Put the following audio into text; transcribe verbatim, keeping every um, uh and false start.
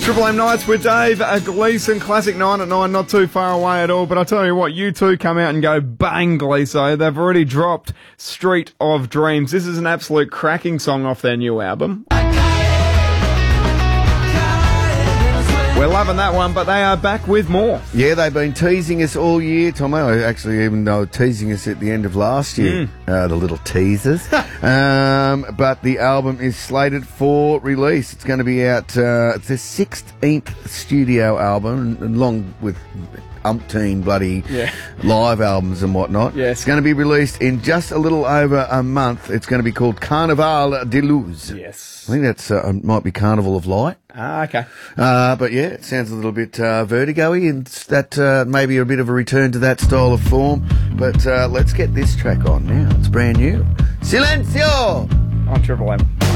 Triple M Nights with Dave, a Gleeson classic nine at nine, not too far away at all. But I tell you what, you two come out and go bang, Gleeso. They've already dropped Street of Dreams. This is an absolute cracking song off their new album. We're loving that one, but they are back with more. Yeah, they've been teasing us all year, Tomo. Actually, even though teasing us at the end of last year, mm. uh, the little teasers. um, but the album is slated for release. It's going to be out. Uh, it's their sixteenth studio album, along with umpteen bloody yeah. live albums and whatnot. Yes. It's going to be released in just a little over a month. It's going to be called Carnaval de Luz. Yes. I think that's uh, might be Carnival of Light. Ah, okay. Uh, but yeah, it sounds a little bit uh, Vertigo-y, and that uh, maybe a bit of a return to that style of form. But uh, let's get this track on now. It's brand new. Silencio! On Triple M.